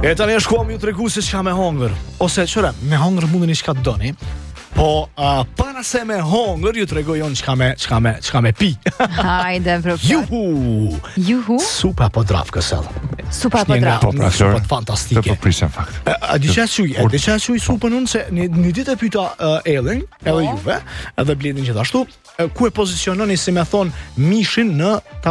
E tani është koha më ju tregu se çka me hongër. Ose çora, me hongër mundeni çka doni. Po para se me hongër ju tregojon çka me pi. Hajde, profesor. Juhu. Supa po draf kësell. Supa po draf. Po, profesor. Supa fantastike. Po prisem fakt. A di çfarë shuj supën unë se një ditë e pyeta Ellin, edhe juve, edhe Bledin gjithashtu, ku e poziciononi si me thon mishin në